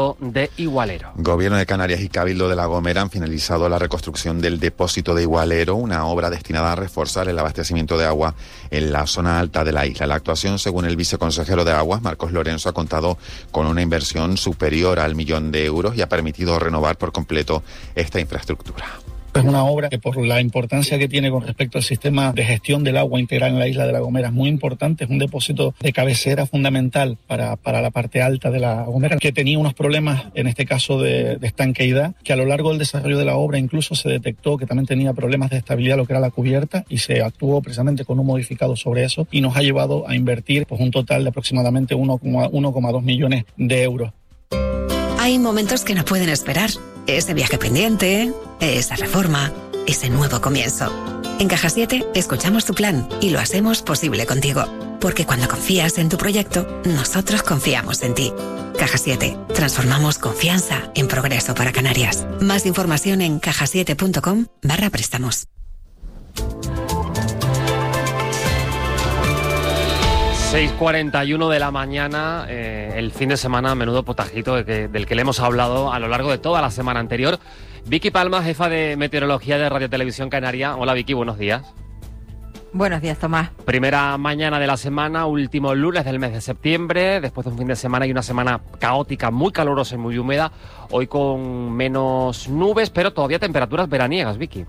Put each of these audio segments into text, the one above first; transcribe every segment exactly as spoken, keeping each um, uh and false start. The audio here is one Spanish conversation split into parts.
de Igualero. Gobierno de Canarias y Cabildo de La Gomera han finalizado la reconstrucción del depósito de Igualero, una obra destinada a reforzar el abastecimiento de agua en la zona alta de la isla. La actuación, según el viceconsejero de Aguas, Marcos Lorenzo, ha contado con una inversión superior al millón de euros y ha permitido renovar por completo esta infraestructura. Es una obra que, por la importancia que tiene con respecto al sistema de gestión del agua integral en la isla de La Gomera, es muy importante. Es un depósito de cabecera fundamental para, para la parte alta de La Gomera, que tenía unos problemas, en este caso de, de estanqueidad, que a lo largo del desarrollo de la obra incluso se detectó que también tenía problemas de estabilidad, lo que era la cubierta, y se actuó precisamente con un modificado sobre eso y nos ha llevado a invertir pues, un total de aproximadamente uno coma dos millones de euros. Hay momentos que no pueden esperar. Ese viaje pendiente, esa reforma, ese nuevo comienzo. En Caja siete escuchamos tu plan y lo hacemos posible contigo. Porque cuando confías en tu proyecto, nosotros confiamos en ti. Caja siete. Transformamos confianza en progreso para Canarias. Más información en caja siete punto com barra préstamos. seis cuarenta y uno de la mañana, eh, el fin de semana, menudo potajito de que, del que le hemos hablado a lo largo de toda la semana anterior. Vicky Palma, jefa de meteorología de Radio Televisión Canaria. Hola Vicky, buenos días. Buenos días, Tomás. Primera mañana de la semana, último lunes del mes de septiembre, después de un fin de semana y una semana caótica, muy calurosa y muy húmeda, hoy con menos nubes, pero todavía temperaturas veraniegas, Vicky.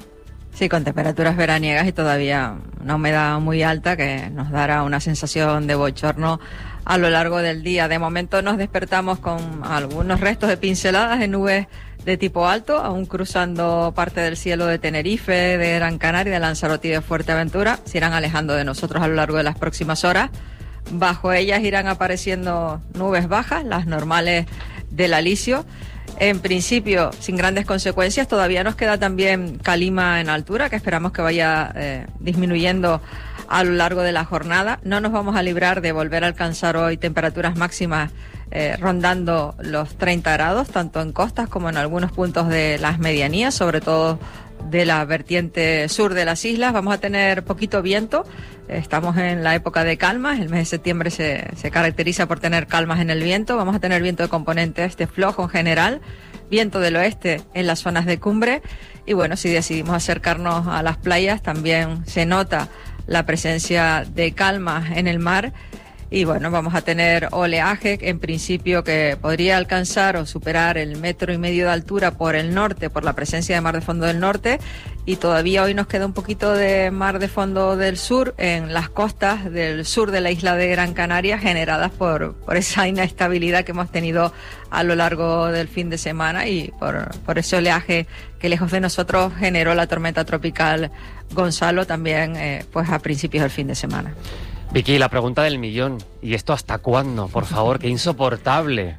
Sí, con temperaturas veraniegas y todavía una humedad muy alta que nos dará una sensación de bochorno a lo largo del día. De momento nos despertamos con algunos restos de pinceladas de nubes de tipo alto, aún cruzando parte del cielo de Tenerife, de Gran Canaria, de Lanzarote y de Fuerteventura. Se irán alejando de nosotros a lo largo de las próximas horas. Bajo ellas irán apareciendo nubes bajas, las normales del alisio. En principio, sin grandes consecuencias. Todavía nos queda también calima en altura, que esperamos que vaya eh, disminuyendo a lo largo de la jornada. No nos vamos a librar de volver a alcanzar hoy temperaturas máximas eh, rondando los treinta grados, tanto en costas como en algunos puntos de las medianías, sobre todo de la vertiente sur de las islas. Vamos a tener poquito viento. Estamos en la época de calmas. El mes de septiembre se, se caracteriza por tener calmas en el viento. Vamos a tener viento de componente este flojo en general, viento del oeste en las zonas de cumbre. Y bueno, si decidimos acercarnos a las playas, también se nota la presencia de calmas en el mar. Y bueno, vamos a tener oleaje en principio que podría alcanzar o superar el metro y medio de altura por el norte, por la presencia de mar de fondo del norte. Y todavía hoy nos queda un poquito de mar de fondo del sur en las costas del sur de la isla de Gran Canaria, generadas por, por esa inestabilidad que hemos tenido a lo largo del fin de semana y por, por ese oleaje que lejos de nosotros generó la tormenta tropical Gonzalo también eh, pues a principios del fin de semana. Vicky, la pregunta del millón. ¿Y esto hasta cuándo? Por favor, qué insoportable.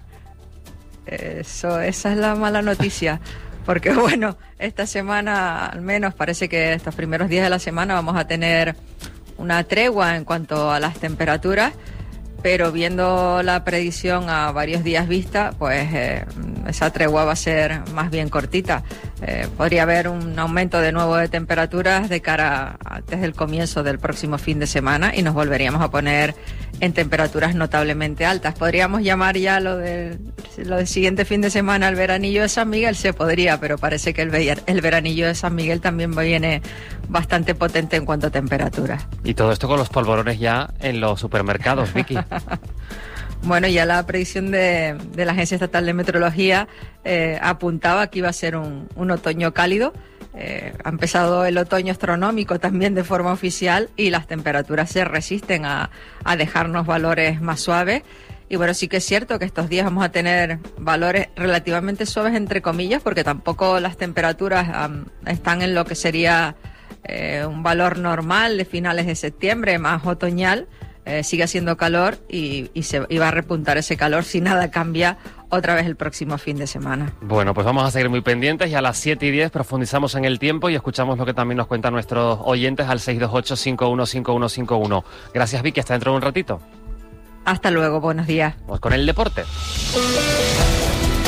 Eso, esa es la mala noticia. Porque bueno, esta semana al menos parece que estos primeros días de la semana vamos a tener una tregua en cuanto a las temperaturas, pero viendo la predicción a varios días vista, pues eh, esa tregua va a ser más bien cortita. Eh, podría haber un aumento de nuevo de temperaturas de cara a, antes del comienzo del próximo fin de semana y nos volveríamos a poner en temperaturas notablemente altas. Podríamos llamar ya lo del, lo del siguiente fin de semana el veranillo de San Miguel, se podría, pero parece que el, ve- el veranillo de San Miguel también viene bastante potente en cuanto a temperaturas. Y todo esto con los polvorones ya en los supermercados, Vicky. Bueno, ya la predicción de, de la Agencia Estatal de Meteorología eh, apuntaba que iba a ser un, un otoño cálido. Eh, ha empezado el otoño astronómico también de forma oficial y las temperaturas se resisten a, a dejarnos valores más suaves. Y bueno, sí que es cierto que estos días vamos a tener valores relativamente suaves, entre comillas, porque tampoco las temperaturas um, están en lo que sería eh, un valor normal de finales de septiembre, más otoñal. Eh, sigue haciendo calor y, y, se, y va a repuntar ese calor si nada cambia otra vez el próximo fin de semana. Bueno, pues vamos a seguir muy pendientes y a las siete y diez profundizamos en el tiempo y escuchamos lo que también nos cuentan nuestros oyentes al seis dos ocho, cinco uno cinco uno cinco uno. Gracias, Vicky, hasta dentro de un ratito. Hasta luego, buenos días. Vamos con el deporte.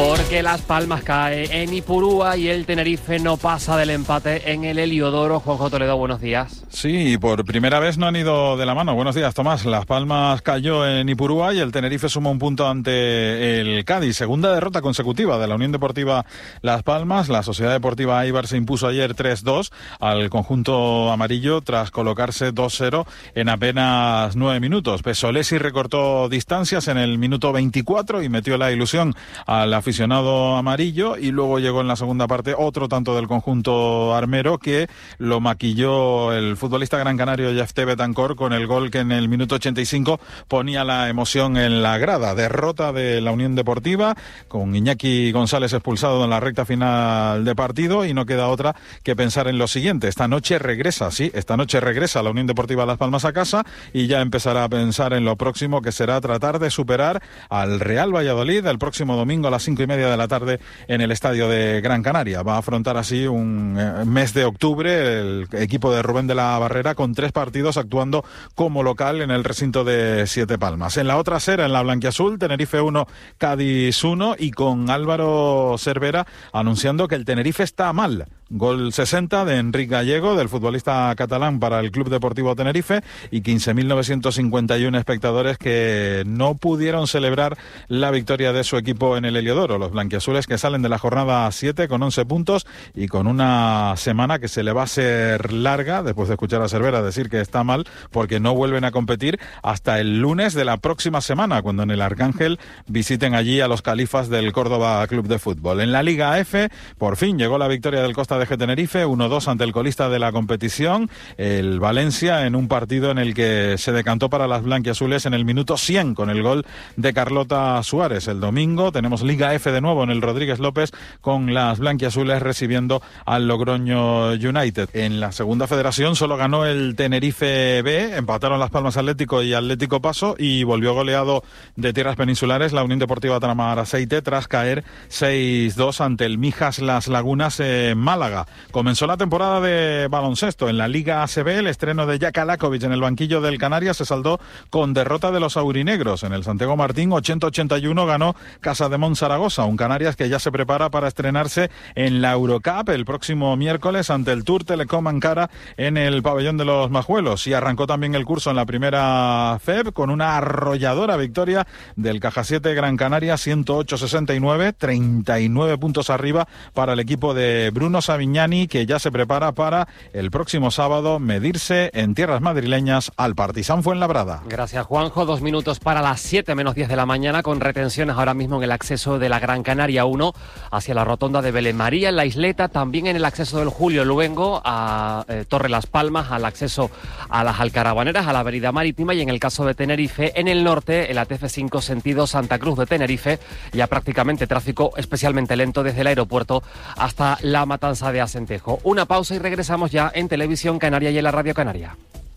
Porque Las Palmas cae en Ipurúa y el Tenerife no pasa del empate en el Heliodoro. Juanjo Toledo, buenos días. Sí, por primera vez no han ido de la mano. Buenos días, Tomás. Las Palmas cayó en Ipurúa y el Tenerife sumó un punto ante el Cádiz. Segunda derrota consecutiva de la Unión Deportiva Las Palmas. La Sociedad Deportiva Eibar se impuso ayer tres dos al conjunto amarillo tras colocarse dos cero en apenas nueve minutos. Pesolesi recortó distancias en el minuto veinticuatro y metió la ilusión al aficionado amarillo, y luego llegó en la segunda parte otro tanto del conjunto armero que lo maquilló el futbolista gran canario Jefté Betancor con el gol que en el minuto ochenta y cinco ponía la emoción en la grada. Derrota de la Unión Deportiva con Iñaki González expulsado en la recta final de partido, y no queda otra que pensar en lo siguiente. Esta noche regresa, sí, esta noche regresa la Unión Deportiva Las Palmas a casa y ya empezará a pensar en lo próximo, que será tratar de superar al Real Valladolid el próximo domingo a las cinco y media de la tarde en el estadio de Gran Canaria. Va a afrontar así un mes de octubre el equipo de Rubén de la Barrera con tres partidos actuando como local en el recinto de Siete Palmas. En la otra sera, en la blanquiazul, Tenerife uno, Cádiz uno, y con Álvaro Cervera anunciando que el Tenerife está mal. Gol sesenta de Enric Gallego, del futbolista catalán, para el Club Deportivo Tenerife, y quince mil novecientos cincuenta y uno espectadores que no pudieron celebrar la victoria de su equipo en el Heliodoro. Los blanquiazules que salen de la jornada siete con once puntos y con una semana que se le va a ser larga, después de escuchar a Cervera decir que está mal, porque no vuelven a competir hasta el lunes de la próxima semana, cuando en el Arcángel visiten allí a los califas del Córdoba Club de Fútbol. En la Liga F, por fin llegó la victoria del Costa de Tenerife, uno dos ante el colista de la competición, el Valencia, en un partido en el que se decantó para las blanquiazules en el minuto cien con el gol de Carlota Suárez. El domingo tenemos Liga F de nuevo en el Rodríguez López, con las blanquiazules recibiendo al Logroño United. En la segunda federación solo ganó el Tenerife B, empataron Las Palmas Atlético y Atlético Paso, y volvió goleado de tierras peninsulares la Unión Deportiva Tamaraceite tras caer seis dos ante el Mijas Las Lagunas en Málaga. Comenzó la temporada de baloncesto. En la Liga A C B, el estreno de Jaka Lakovic en el banquillo del Canarias se saldó con derrota de los aurinegros. En el Santiago Martín, ochenta ochenta y uno, ganó Casademont Zaragoza, un Canarias que ya se prepara para estrenarse en la Eurocup el próximo miércoles ante el Tour Telecom Ankara en el pabellón de los Majuelos. Y arrancó también el curso en la primera F E B con una arrolladora victoria del Caja siete Gran Canaria, ciento ocho sesenta y nueve, treinta y nueve puntos arriba para el equipo de Bruno Savignani, que ya se prepara para el próximo sábado medirse en tierras madrileñas al Partizan Fuenlabrada. Gracias, Juanjo. Dos minutos para las siete menos diez de la mañana, con retenciones ahora mismo en el acceso de la Gran Canaria uno hacia la rotonda de Belén María, en la Isleta, también en el acceso del Julio Luengo a eh, Torre Las Palmas, al acceso a las Alcarabaneras, a la Avenida Marítima, y en el caso de Tenerife, en el norte, el A T F cinco sentido Santa Cruz de Tenerife, ya prácticamente tráfico especialmente lento desde el aeropuerto hasta la Matanza de Acentejo. Una pausa y regresamos ya en Televisión Canaria y en la Radio Canaria.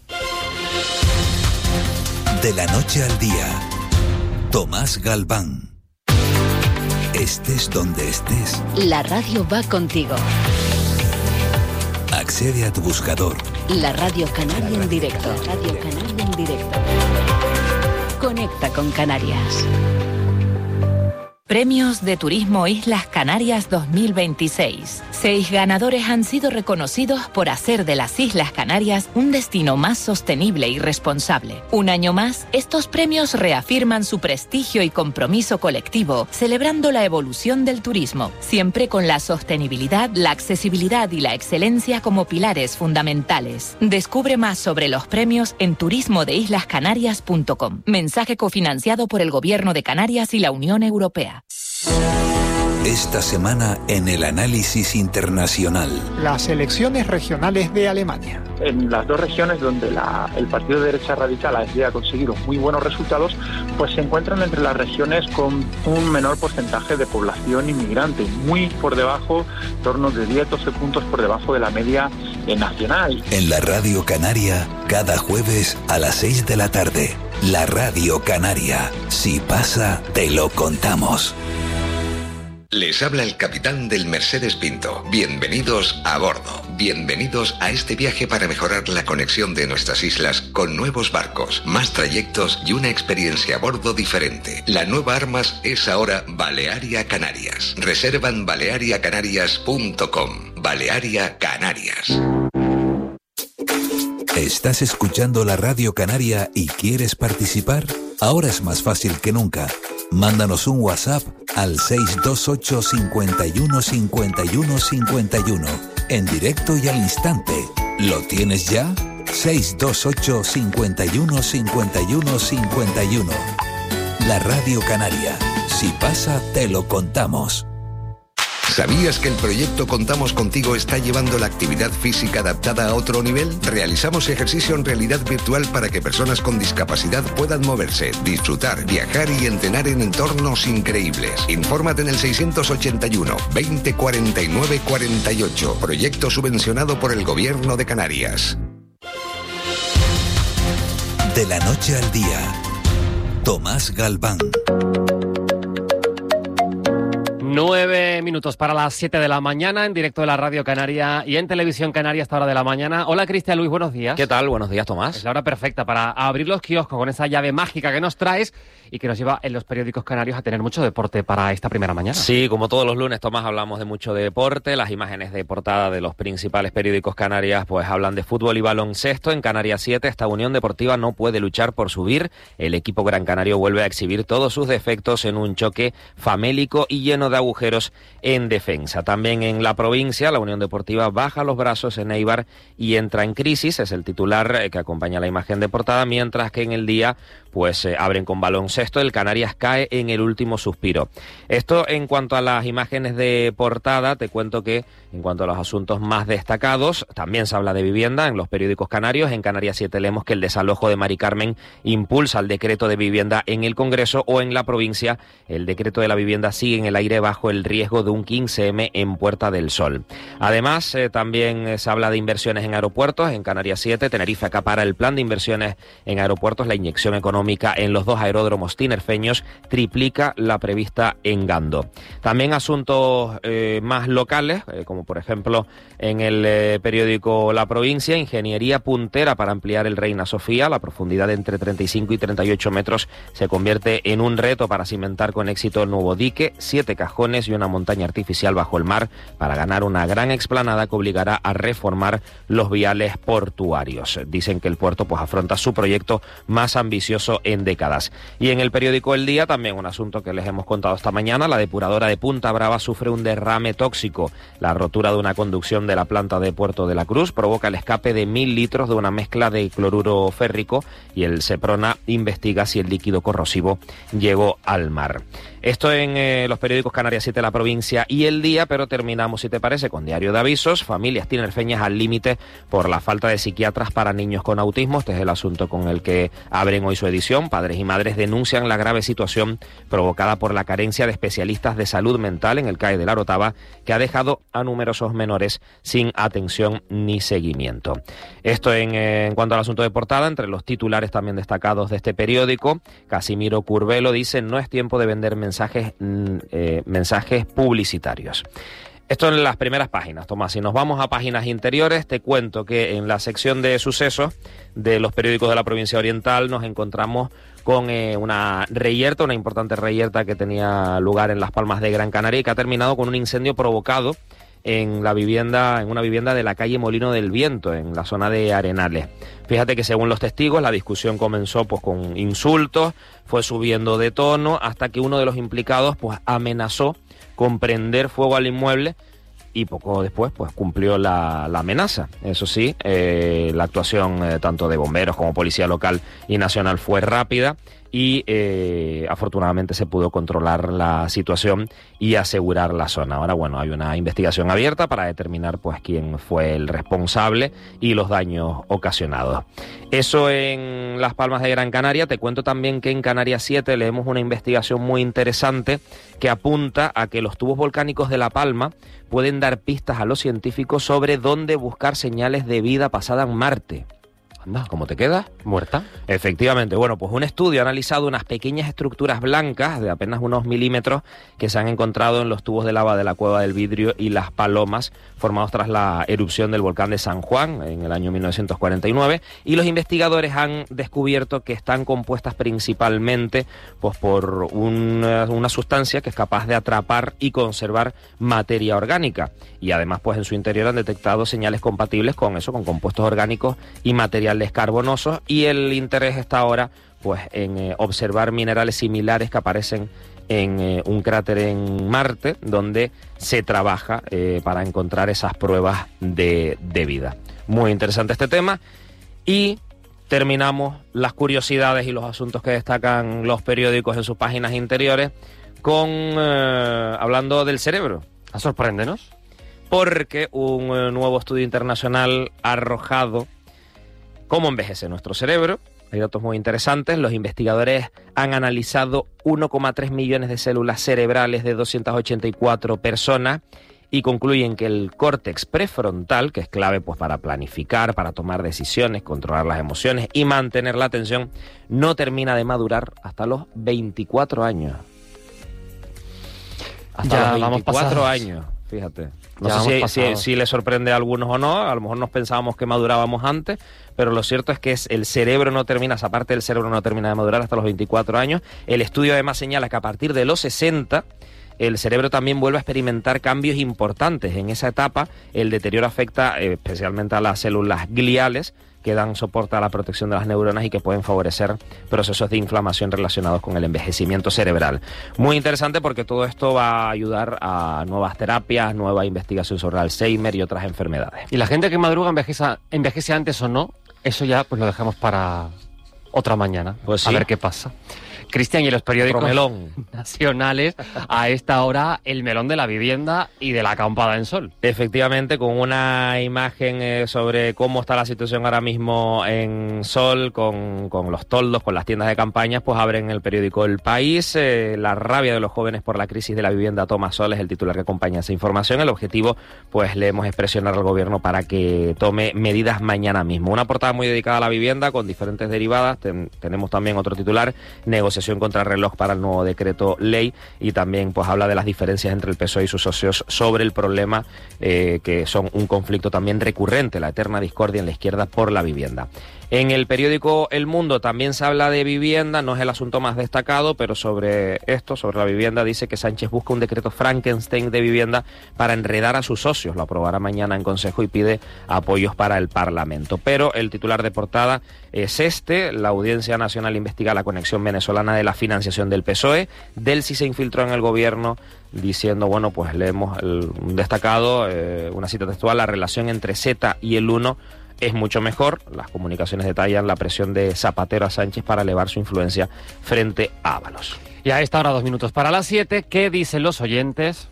De la noche al día, Tomás Galván. Estés donde estés, la radio va contigo. Accede a tu buscador. La Radio Canaria en directo. La Radio Canaria en directo. Conecta con Canarias. Premios de Turismo Islas Canarias dos mil veintiséis. Seis ganadores han sido reconocidos por hacer de las Islas Canarias un destino más sostenible y responsable. Un año más, estos premios reafirman su prestigio y compromiso colectivo, celebrando la evolución del turismo, siempre con la sostenibilidad, la accesibilidad y la excelencia como pilares fundamentales. Descubre más sobre los premios en turismo de islas canarias punto com. Mensaje cofinanciado por el Gobierno de Canarias y la Unión Europea. Esta semana en el análisis internacional. Las elecciones regionales de Alemania. En las dos regiones donde la, el partido de derecha radical ha conseguido muy buenos resultados, pues se encuentran entre las regiones con un menor porcentaje de población inmigrante, muy por debajo, en torno de diez a doce puntos por debajo de la media nacional. En la Radio Canaria, cada jueves a las seis de la tarde. La Radio Canaria. Si pasa, te lo contamos. Les habla el capitán del Mercedes Pinto. Bienvenidos a bordo. Bienvenidos a este viaje para mejorar la conexión de nuestras islas con nuevos barcos, más trayectos y una experiencia a bordo diferente. La nueva Armas es ahora Balearia Canarias. Reserva en balearia canarias punto com. Balearia Canarias. ¿Estás escuchando la Radio Canaria y quieres participar? Ahora es más fácil que nunca. Mándanos un WhatsApp al seis dos ocho, cincuenta y uno, cincuenta y uno, cincuenta y uno, en directo y al instante. ¿Lo tienes ya? seis dos ocho, cincuenta y uno, cincuenta y uno, cincuenta y uno. La Radio Canaria. Si pasa, te lo contamos. ¿Sabías que el proyecto Contamos Contigo está llevando la actividad física adaptada a otro nivel? Realizamos ejercicio en realidad virtual para que personas con discapacidad puedan moverse, disfrutar, viajar y entrenar en entornos increíbles. Infórmate en el seiscientos ochenta y uno, veinte, cuarenta y nueve, cuarenta y ocho. Proyecto subvencionado por el Gobierno de Canarias. De la noche al día, Tomás Galván. Nueve minutos para las siete de la mañana, en directo de la Radio Canaria y en Televisión Canaria a esta hora de la mañana. Hola, Cristian Luis, buenos días. ¿Qué tal? Buenos días, Tomás. Es la hora perfecta para abrir los kioscos con esa llave mágica que nos traes y que nos lleva en los periódicos canarios a tener mucho deporte para esta primera mañana. Sí, como todos los lunes, Tomás, hablamos de mucho deporte. Las imágenes de portada de los principales periódicos canarias pues hablan de fútbol y baloncesto. En Canarias siete, esta Unión Deportiva no puede luchar por subir. El equipo gran canario vuelve a exhibir todos sus defectos en un choque famélico y lleno de agujeros en defensa. También en la provincia, la Unión Deportiva baja los brazos en Eibar y entra en crisis, es el titular que acompaña la imagen de portada, mientras que en el día pues eh, abren con baloncesto, el Canarias cae en el último suspiro. Esto en cuanto a las imágenes de portada. Te cuento que en cuanto a los asuntos más destacados, también se habla de vivienda en los periódicos canarios. En Canarias siete leemos que el desalojo de Mari Carmen impulsa el decreto de vivienda en el Congreso, o en la provincia el decreto de la vivienda sigue en el aire bajo el riesgo de un quince eme en Puerta del Sol. Además, eh, también eh, se habla de inversiones en aeropuertos. En Canarias siete, Tenerife acapara el plan de inversiones en aeropuertos. La inyección económica en los dos aeródromos tinerfeños triplica la prevista en Gando. También asuntos eh, más locales, eh, como por ejemplo en el eh, periódico La Provincia, ingeniería puntera para ampliar el Reina Sofía. La profundidad de entre treinta y cinco y treinta y ocho metros se convierte en un reto para cimentar con éxito el nuevo dique, siete cajones y una montaña artificial bajo el mar para ganar una gran explanada que obligará a reformar los viales portuarios. Dicen que el puerto pues afronta su proyecto más ambicioso en décadas. Y en el periódico El Día, también un asunto que les hemos contado esta mañana: la depuradora de Punta Brava sufre un derrame tóxico. La rotura de una conducción de la planta de Puerto de la Cruz provoca el escape de mil litros de una mezcla de cloruro férrico y el Seprona investiga si el líquido corrosivo llegó al mar. Esto en eh, los periódicos Canarias siete, La Provincia y El Día, pero terminamos, si te parece, con Diario de Avisos. Familias tinerfeñas al límite por la falta de psiquiatras para niños con autismo. Este es el asunto con el que abren hoy su edición. Padres y madres denuncian la grave situación provocada por la carencia de especialistas de salud mental en el C A E de La Orotava, que ha dejado a numerosos menores sin atención ni seguimiento. Esto en, eh, en cuanto al asunto de portada. Entre los titulares también destacados de este periódico, Casimiro Curvelo dice: no es tiempo de vender mensajes Mensajes, eh, mensajes publicitarios. Esto en las primeras páginas, Tomás. Si nos vamos a páginas interiores, te cuento que en la sección de sucesos de los periódicos de la provincia oriental nos encontramos con eh, una reyerta, una importante reyerta que tenía lugar en Las Palmas de Gran Canaria y que ha terminado con un incendio provocado en la vivienda, en una vivienda de la calle Molino del Viento, en la zona de Arenales. Fíjate que según los testigos, la discusión comenzó pues con insultos, fue subiendo de tono, hasta que uno de los implicados pues amenazó con prender fuego al inmueble y poco después pues cumplió la, la amenaza. Eso sí, eh, la actuación eh, tanto de bomberos como policía local y nacional fue rápida y eh, afortunadamente se pudo controlar la situación y asegurar la zona. Ahora, bueno, hay una investigación abierta para determinar pues quién fue el responsable y los daños ocasionados. Eso en Las Palmas de Gran Canaria. Te cuento también que en Canarias siete leemos una investigación muy interesante que apunta a que los tubos volcánicos de La Palma pueden dar pistas a los científicos sobre dónde buscar señales de vida pasada en Marte. Anda, ¿cómo te quedas? ¿Muerta? Efectivamente. Bueno, pues un estudio ha analizado unas pequeñas estructuras blancas de apenas unos milímetros que se han encontrado en los tubos de lava de la Cueva del Vidrio y Las Palomas, formados tras la erupción del volcán de San Juan en el año mil novecientos cuarenta y nueve, y los investigadores han descubierto que están compuestas principalmente pues, por una, una sustancia que es capaz de atrapar y conservar materia orgánica, y además pues en su interior han detectado señales compatibles con eso, con compuestos orgánicos y materiales carbonosos, y el interés está ahora pues en eh, observar minerales similares que aparecen en eh, un cráter en Marte, donde se trabaja eh, para encontrar esas pruebas de, de vida. Muy interesante este tema. Y terminamos las curiosidades y los asuntos que destacan los periódicos en sus páginas interiores con eh, hablando del cerebro. ¿A sorpréndenos? Porque un eh, nuevo estudio internacional ha arrojado cómo envejece nuestro cerebro. Hay datos muy interesantes. Los investigadores han analizado uno coma tres millones de células cerebrales de doscientas ochenta y cuatro personas y concluyen que el córtex prefrontal, que es clave pues, para planificar, para tomar decisiones, controlar las emociones y mantener la atención, no termina de madurar hasta los veinticuatro años. Hasta Ya los vamos veinticuatro pasados. años, fíjate. No Ya sé vamos si, si, pasados. si le sorprende a algunos o no, a lo mejor nos pensábamos que madurábamos antes, pero lo cierto es que es, el cerebro no termina, esa parte del cerebro no termina de madurar hasta los veinticuatro años. El estudio además señala que a partir de los sesenta, el cerebro también vuelve a experimentar cambios importantes. En esa etapa, el deterioro afecta eh, especialmente a las células gliales, que dan soporte a la protección de las neuronas y que pueden favorecer procesos de inflamación relacionados con el envejecimiento cerebral. Muy interesante porque todo esto va a ayudar a nuevas terapias, nueva investigación sobre Alzheimer y otras enfermedades. Y la gente que madruga envejece, envejece antes o no, eso ya pues lo dejamos para otra mañana. Pues sí. A ver qué pasa. Cristian, y en los periódicos Otro melón. nacionales, a esta hora, el melón de la vivienda y de la acampada en sol. Efectivamente, con una imagen eh, sobre cómo está la situación ahora mismo en Sol, con, con los toldos, con las tiendas de campañas, pues abren el periódico El País. Eh, la rabia de los jóvenes por la crisis de la vivienda toma Sol, es el titular que acompaña esa información. El objetivo, pues leemos, es presionar al gobierno para que tome medidas mañana mismo. Una portada muy dedicada a la vivienda, con diferentes derivadas. Ten, tenemos también otro titular, negociación contra reloj para el nuevo decreto ley, y también pues habla de las diferencias entre el P S O E y sus socios sobre el problema eh, que son un conflicto también recurrente, la eterna discordia en la izquierda por la vivienda. En el periódico El Mundo también se habla de vivienda, no es el asunto más destacado, pero sobre esto, sobre la vivienda, dice que Sánchez busca un decreto Frankenstein de vivienda para enredar a sus socios. Lo aprobará mañana en Consejo y pide apoyos para el Parlamento. Pero el titular de portada es este: la Audiencia Nacional investiga la conexión venezolana de la financiación del P S O E. Delcy se infiltró en el gobierno diciendo, bueno, pues leemos el, un destacado, eh, una cita textual: la relación entre Z y el uno es mucho mejor. Las comunicaciones detallan la presión de Zapatero a Sánchez para elevar su influencia frente a Ábalos. Y a esta hora, dos minutos para las siete, ¿qué dicen los oyentes?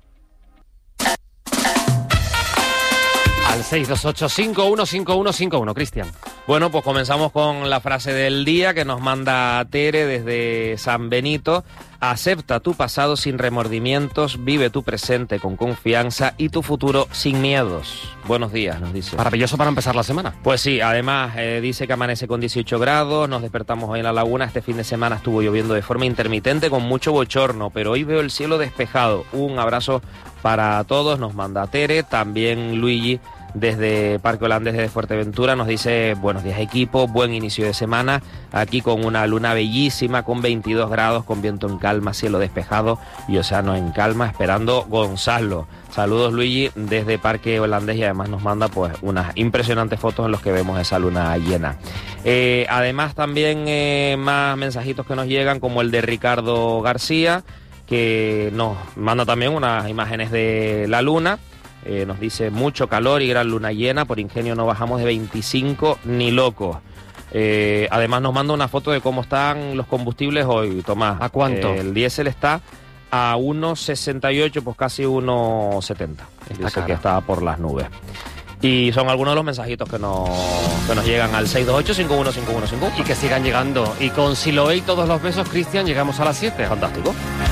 Al seis dos ocho, cinco uno cinco uno cinco uno, Cristian. Bueno, pues comenzamos con la frase del día que nos manda Tere desde San Benito. Acepta tu pasado sin remordimientos, vive tu presente con confianza y tu futuro sin miedos. Buenos días, nos dice. Maravilloso para empezar la semana. Pues sí, además eh, dice que amanece con dieciocho grados, nos despertamos hoy en la laguna, este fin de semana estuvo lloviendo de forma intermitente con mucho bochorno, pero hoy veo el cielo despejado. Un abrazo para todos, nos manda Tere, también Luigi desde Parque Holandés de Fuerteventura nos dice: buenos días equipo, buen inicio de semana, aquí con una luna bellísima, con veintidós grados, con viento en calma, cielo despejado y océano en calma, esperando Gonzalo. Saludos Luigi desde Parque Holandés, y además nos manda pues unas impresionantes fotos en los que vemos esa luna llena. Eh, además también eh, más mensajitos que nos llegan, como el de Ricardo García, que nos manda también unas imágenes de la luna. Eh, nos dice: mucho calor y gran luna llena, por ingenio no bajamos de veinticinco ni locos. Eh, además nos manda una foto de cómo están los combustibles hoy, Tomás. ¿A cuánto? Eh, el diésel está a uno sesenta y ocho, pues casi uno setenta. Dice cara. que está por las nubes. Y son algunos de los mensajitos que nos, que nos llegan al seis dos ocho, cinco uno cinco uno cinco uno. Y que sigan llegando. Y con Siloé y todos los besos, Cristian, llegamos a las siete. Fantástico.